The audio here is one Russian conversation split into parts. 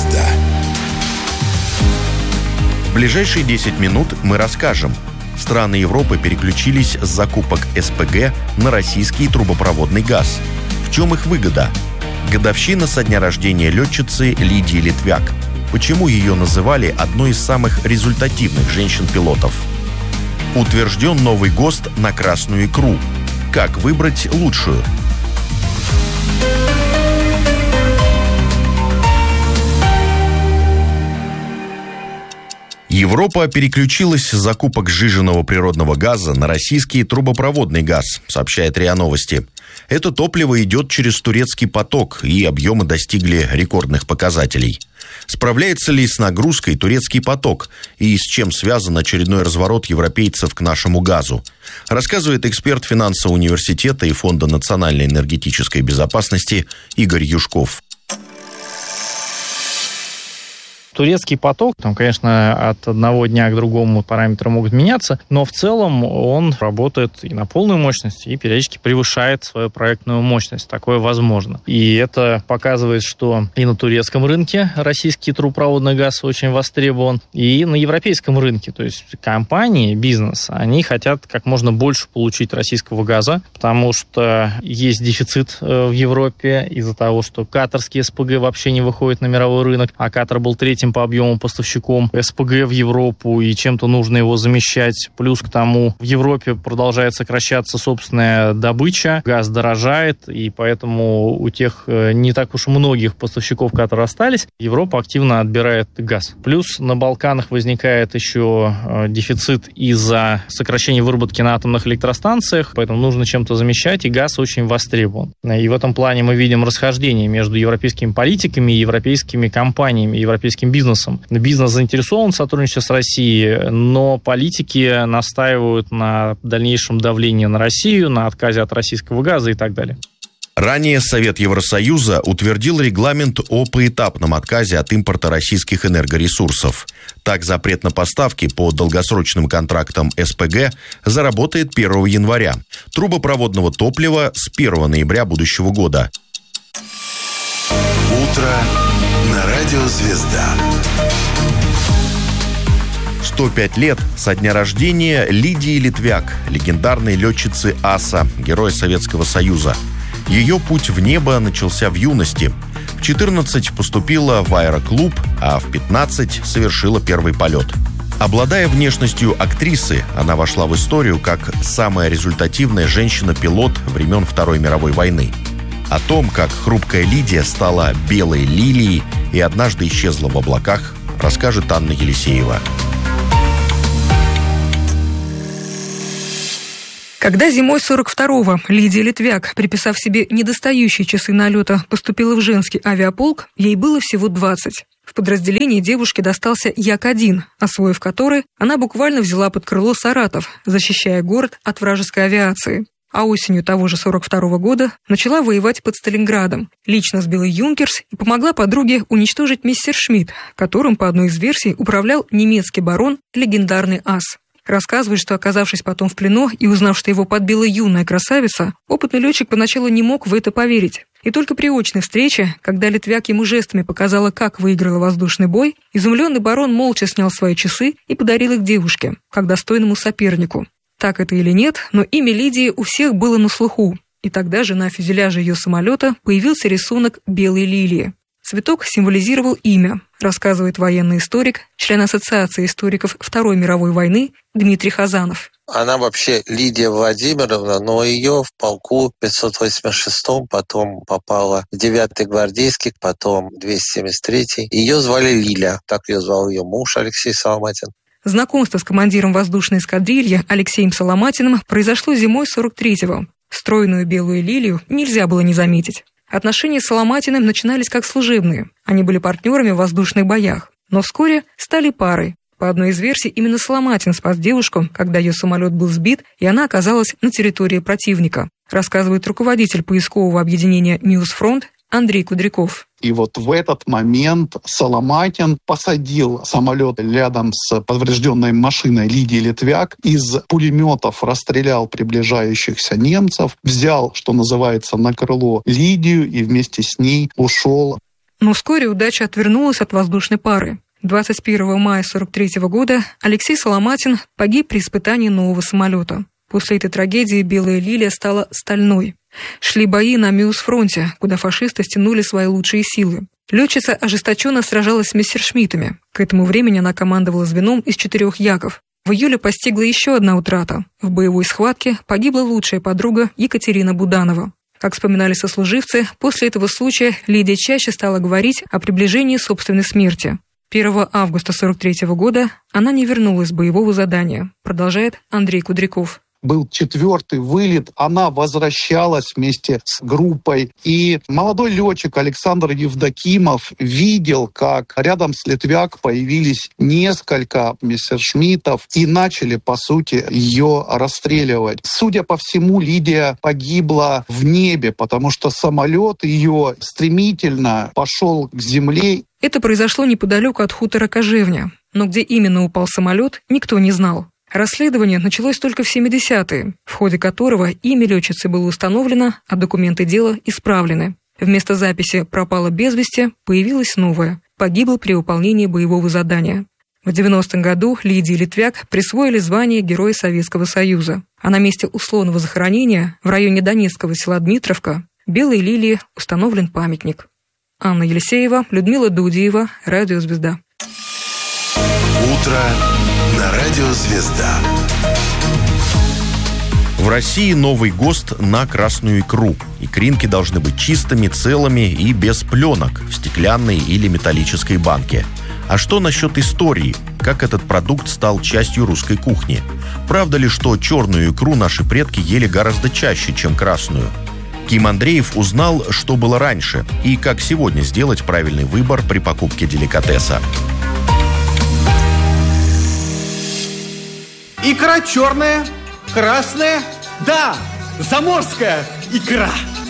звезда». В ближайшие 10 минут мы расскажем. Страны Европы переключились с закупок СПГ на российский трубопроводный газ. В чем их выгода? Годовщина со дня рождения летчицы Лидии Литвяк. Почему ее называли одной из самых результативных женщин-пилотов? Утвержден новый ГОСТ на красную икру. Как выбрать лучшую? Европа переключилась с закупок сжиженного природного газа на российский трубопроводный газ, сообщает РИА Новости. Это топливо идет через турецкий поток, и объемы достигли рекордных показателей. Справляется ли с нагрузкой турецкий поток и с чем связан очередной разворот европейцев к нашему газу? Рассказывает эксперт финансового университета и Фонда национальной энергетической безопасности Игорь Юшков. Турецкий поток, там, конечно, от одного дня к другому параметры могут меняться, но в целом он работает и на полную мощность, и периодически превышает свою проектную мощность. Такое возможно. И это показывает, что и на турецком рынке российский трубопроводный газ очень востребован, и на европейском рынке. То есть компании, бизнес, они хотят как можно больше получить российского газа, потому что есть дефицит в Европе из-за того, что катарские СПГ вообще не выходят на мировой рынок, а Катар был третьим по объему поставщиком СПГ в Европу, и чем-то нужно его замещать. Плюс к тому, в Европе продолжает сокращаться собственная добыча, газ дорожает, и поэтому у тех не так уж многих поставщиков, которые остались, Европа активно отбирает газ. Плюс на Балканах возникает еще дефицит из-за сокращения выработки на атомных электростанциях, поэтому нужно чем-то замещать, и газ очень востребован. И в этом плане мы видим расхождение между европейскими политиками и европейскими компаниями, европейским бизнесом. Бизнес заинтересован в сотрудничестве с Россией, но политики настаивают на дальнейшем давлении на Россию, на отказе от российского газа и так далее. Ранее Совет Евросоюза утвердил регламент о поэтапном отказе от импорта российских энергоресурсов. Так, запрет на поставки по долгосрочным контрактам СПГ заработает 1 января. Трубопроводного топлива с 1 ноября будущего года. Утро на радио «Звезда». 105 лет со дня рождения Лидии Литвяк, легендарной летчицы АСА, героя Советского Союза. Ее путь в небо начался в юности. В 14 поступила в аэроклуб, а в 15 совершила первый полет. Обладая внешностью актрисы, она вошла в историю как самая результативная женщина-пилот времен Второй мировой войны. О том, как хрупкая Лидия стала белой лилией и однажды исчезла в облаках, расскажет Анна Елисеева. Когда зимой 42-го Лидия Литвяк, приписав себе недостающие часы налета, поступила в женский авиаполк, ей было всего 20. В подразделении девушке достался Як-1, освоив который, она буквально взяла под крыло Саратов, защищая город от вражеской авиации. А осенью того же 42-го года начала воевать под Сталинградом, лично сбила «Юнкерс» и помогла подруге уничтожить Мессершмитт, которым, по одной из версий, управлял немецкий барон, легендарный ас. Рассказывает, что, оказавшись потом в плену и узнав, что его подбила юная красавица, опытный летчик поначалу не мог в это поверить. И только при очной встрече, когда Литвяк ему жестами показала, как выиграла воздушный бой, изумленный барон молча снял свои часы и подарил их девушке, как достойному сопернику. Так это или нет, но имя Лидии у всех было на слуху. И тогда же на фюзеляже ее самолета появился рисунок белой лилии. Цветок символизировал имя, рассказывает военный историк, член Ассоциации историков Второй мировой войны Дмитрий Хазанов. Она вообще Лидия Владимировна, но ее в полку 586-м, потом попала в 9-й гвардейский, потом 273-й. Ее звали Лиля, так ее звал ее муж Алексей Соломатин. Знакомство с командиром воздушной эскадрильи Алексеем Соломатиным произошло зимой 43-го. Стройную белую лилию нельзя было не заметить. Отношения с Соломатиным начинались как служебные. Они были партнерами в воздушных боях, но вскоре стали парой. По одной из версий, именно Соломатин спас девушку, когда ее самолет был сбит, и она оказалась на территории противника, рассказывает руководитель поискового объединения «Ньюсфронт» Андрей Кудряков. И вот в этот момент Соломатин посадил самолет рядом с поврежденной машиной Лидии Литвяк, из пулеметов расстрелял приближающихся немцев, взял, что называется, на крыло Лидию и вместе с ней ушел. Но вскоре удача отвернулась от воздушной пары. 21 мая 1943 года Алексей Соломатин погиб при испытании нового самолета. После этой трагедии «Белая лилия» стала стальной. Шли бои на Миус-фронте, куда фашисты стянули свои лучшие силы. Летчица ожесточенно сражалась с мессершмиттами. К этому времени она командовала звеном из 4 яков. В июле постигла еще одна утрата. В боевой схватке погибла лучшая подруга Екатерина Буданова. Как вспоминали сослуживцы, после этого случая Лидия чаще стала говорить о приближении собственной смерти. 1 августа 1943 года она не вернулась с боевого задания, продолжает Андрей Кудряков. Был 4-й вылет, она возвращалась вместе с группой. И молодой летчик Александр Евдокимов видел, как рядом с Литвяк появились несколько мессершмиттов и начали, по сути, ее расстреливать. Судя по всему, Лидия погибла в небе, потому что самолет ее стремительно пошел к земле. Это произошло неподалеку от хутора Кожевня. Но где именно упал самолет, никто не знал. Расследование началось только в 70-е, в ходе которого имя летчицы было установлено, а документы дела исправлены. Вместо записи «пропала без вести» появилась новая «погибла при выполнении боевого задания». В 90-м году Лидии Литвяк присвоили звание Героя Советского Союза, а на месте условного захоронения в районе донецкого села Дмитровка Белой лилии установлен памятник. Анна Елисеева, Людмила Дудиева, Радио «Звезда». Утро на Радио «Звезда». В России новый ГОСТ на красную икру. Икринки должны быть чистыми, целыми и без пленок в стеклянной или металлической банке. А что насчет истории? Как этот продукт стал частью русской кухни? Правда ли, что черную икру наши предки ели гораздо чаще, чем красную? Ким Андреев узнал, что было раньше и как сегодня сделать правильный выбор при покупке деликатеса. Икра черная, красная, да, заморская икра,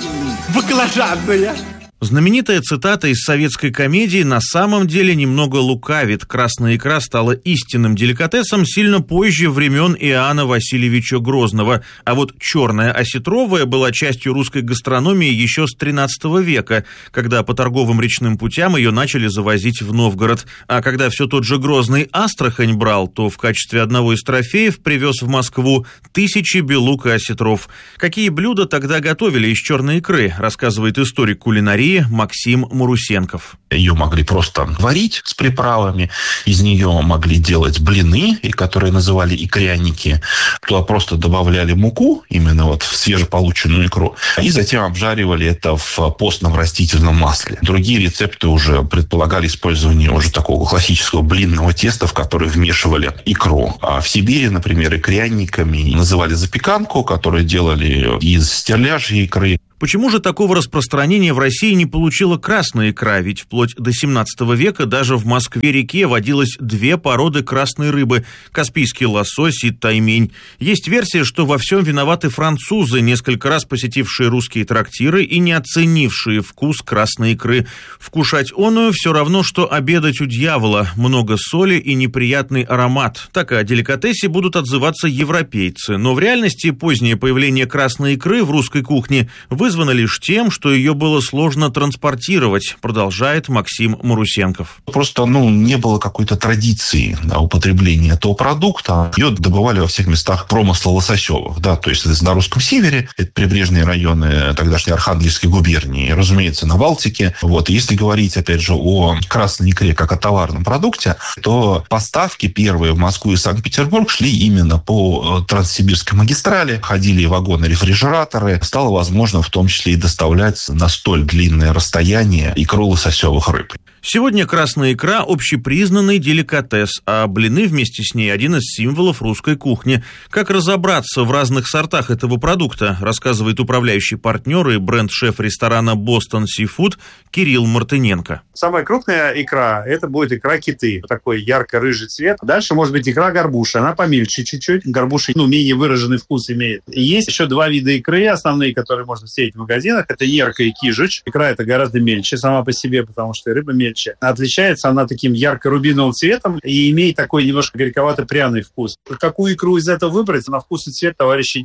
баклажанная. Знаменитая цитата из советской комедии на самом деле немного лукавит. Красная икра стала истинным деликатесом сильно позже времен Иоанна Васильевича Грозного. А вот черная осетровая была частью русской гастрономии еще с XIII века, когда по торговым речным путям ее начали завозить в Новгород. А когда все тот же Грозный Астрахань брал, то в качестве одного из трофеев привез в Москву 1000 белук и осетров. Какие блюда тогда готовили из черной икры, рассказывает историк кулинарии Максим Марусенков. Ее могли просто варить с приправами, из нее могли делать блины, которые называли икряники. Туда просто добавляли муку, именно вот в свежеполученную икру, и затем обжаривали это в постном растительном масле. Другие рецепты уже предполагали использование уже такого классического блинного теста, в которое вмешивали икру. А в Сибири, например, икряниками называли запеканку, которую делали из стерляжьей икры. Почему же такого распространения в России не получила красная икра? Ведь вплоть до 17 века даже в Москве-реке водилось 2 породы красной рыбы – каспийский лосось и таймень. Есть версия, что во всем виноваты французы, несколько раз посетившие русские трактиры и не оценившие вкус красной икры. Вкушать оную все равно, что обедать у дьявола – много соли и неприятный аромат. Так о деликатесе будут отзываться европейцы. Но в реальности позднее появление красной икры в русской кухне вызвано лишь тем, что ее было сложно транспортировать, продолжает Максим Марусенков. Просто не было какой-то традиции употребления этого продукта. Ее добывали во всех местах промысла лососевых. Да, то есть это на русском севере, это прибрежные районы тогдашней Архангельской губернии, разумеется, на Балтике. Если говорить, опять же, о красной икре как о товарном продукте, то поставки первые в Москву и Санкт-Петербург шли именно по Транссибирской магистрали. Ходили вагоны-рефрижераторы. Стало возможно в том числе и доставлять на столь длинное расстояние икру лососевых рыб. Сегодня красная икра – общепризнанный деликатес, а блины вместе с ней – один из символов русской кухни. Как разобраться в разных сортах этого продукта, рассказывает управляющий партнер и бренд-шеф ресторана «Бостон Сифуд» Кирилл Мартыненко. Самая крупная икра – это будет икра киты, такой ярко-рыжий цвет. Дальше может быть икра горбуши, она помельче чуть-чуть. Горбуша менее выраженный вкус имеет. И есть еще 2 вида икры основные, которые можно встретить в магазинах. Это нерка и кижич. Икра это гораздо мельче сама по себе, потому что рыба мельче. Отличается она таким ярко-рубиновым цветом и имеет такой немножко горьковато-пряный вкус. Какую икру из этого выбрать, на вкус и цвет товарищей нет.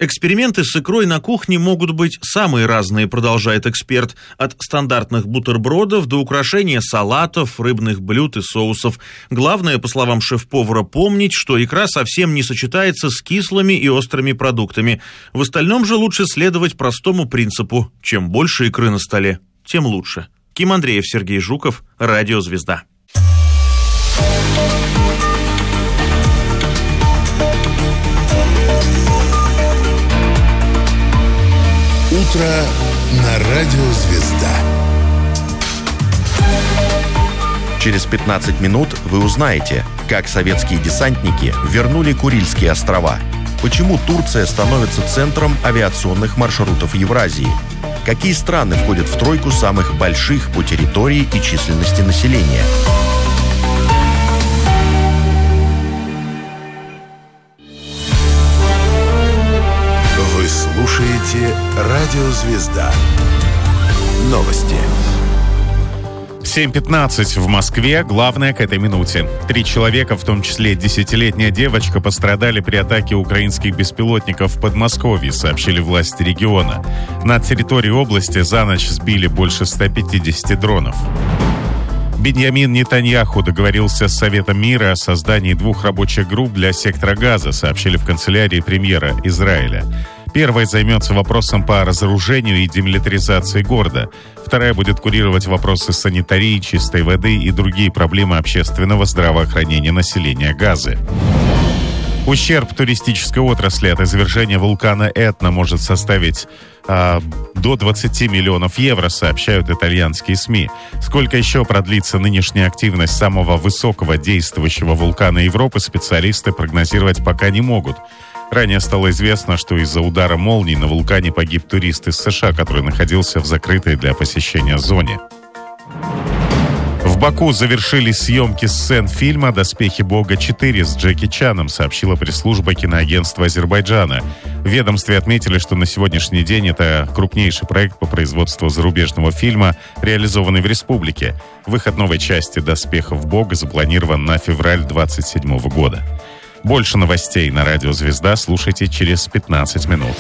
Эксперименты с икрой на кухне могут быть самые разные, продолжает эксперт. От стандартных бутербродов до украшения салатов, рыбных блюд и соусов. Главное, по словам шеф-повара, помнить, что икра совсем не сочетается с кислыми и острыми продуктами. В остальном же лучше следовать простому принципу. Чем больше икры на столе, тем лучше. Ким Андреев, Сергей Жуков, Радио «Звезда». Утро на Радио «Звезда». Через 15 минут вы узнаете, как советские десантники вернули Курильские острова, почему Турция становится центром авиационных маршрутов Евразии, какие страны входят в тройку самых больших по территории и численности населения. Вы слушаете Радио «Звезда». Новости. 7:15 в Москве. Главное к этой минуте. 3 человека, в том числе 10-летняя девочка, пострадали при атаке украинских беспилотников в Подмосковье, сообщили власти региона. На территории области за ночь сбили больше 150 дронов. Беньямин Нетаньяху договорился с Советом мира о создании 2 рабочих групп для сектора Газа, сообщили в канцелярии премьера Израиля. Первая займется вопросом по разоружению и демилитаризации города. Вторая будет курировать вопросы санитарии, чистой воды и другие проблемы общественного здравоохранения населения Газы. Ущерб туристической отрасли от извержения вулкана Этна может составить до 20 миллионов евро, сообщают итальянские СМИ. Сколько еще продлится нынешняя активность самого высокого действующего вулкана Европы, специалисты прогнозировать пока не могут. Ранее стало известно, что из-за удара молнии на вулкане погиб турист из США, который находился в закрытой для посещения зоне. В Баку завершились съемки сцен фильма «Доспехи Бога 4» с Джеки Чаном, сообщила пресс-служба киноагентства Азербайджана. В ведомстве отметили, что на сегодняшний день это крупнейший проект по производству зарубежного фильма, реализованный в республике. Выход новой части «Доспехов Бога» запланирован на февраль 2027 года. Больше новостей на Радио «Звезда» слушайте через 15 минут.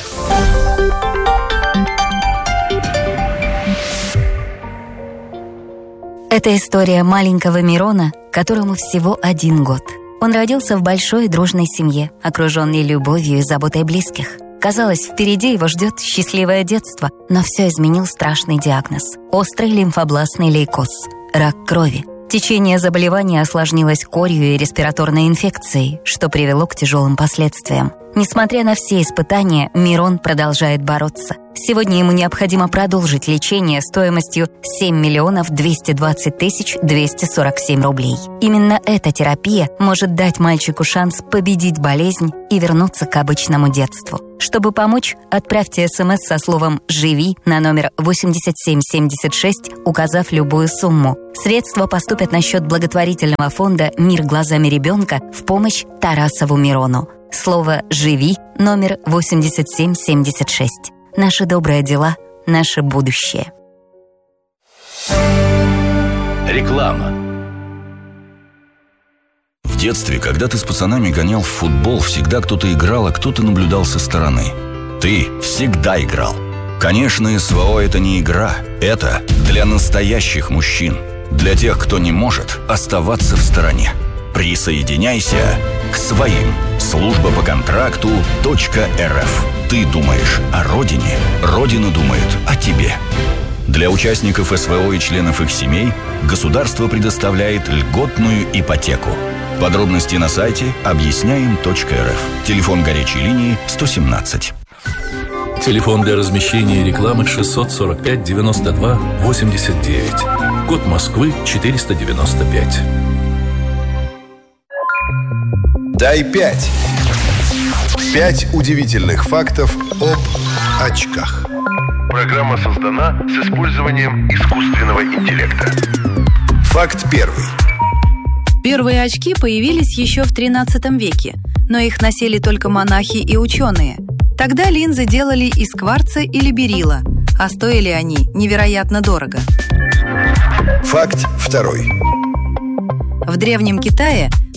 Это история маленького Мирона, которому всего 1 год. Он родился в большой дружной семье, окруженный любовью и заботой близких. Казалось, впереди его ждет счастливое детство, но все изменил страшный диагноз – острый лимфобластный лейкоз – рак крови. Течение заболевания осложнилось корью и респираторной инфекцией, что привело к тяжелым последствиям. Несмотря на все испытания, Мирон продолжает бороться. Сегодня ему необходимо продолжить лечение стоимостью 7 миллионов 220 тысяч 247 рублей. Именно эта терапия может дать мальчику шанс победить болезнь и вернуться к обычному детству. Чтобы помочь, отправьте СМС со словом «Живи» на номер 8776, указав любую сумму. Средства поступят на счет благотворительного фонда «Мир глазами ребенка» в помощь Тарасову Мирону. Слово «Живи» номер 8776. Наши добрые дела, наше будущее. Реклама. В детстве, когда ты с пацанами гонял в футбол, всегда кто-то играл, а кто-то наблюдал со стороны. Ты всегда играл. Конечно, СВО – это не игра. Это для настоящих мужчин. Для тех, кто не может оставаться в стороне. Присоединяйся к своим. Служба по контракту .рф. Ты думаешь о родине, родина думает о тебе. Для участников СВО и членов их семей государство предоставляет льготную ипотеку. Подробности на сайте объясняем.рф. Телефон горячей линии 117. Телефон для размещения рекламы 645 92 89. Код Москвы 495. Дай 5. 5 удивительных фактов об очках. Программа создана с использованием искусственного интеллекта. Факт 1. Первые очки появились еще в XIII веке, но их носили только монахи и ученые. Тогда линзы делали из кварца или берилла, а стоили они невероятно дорого. Факт 2. В Древнем Китае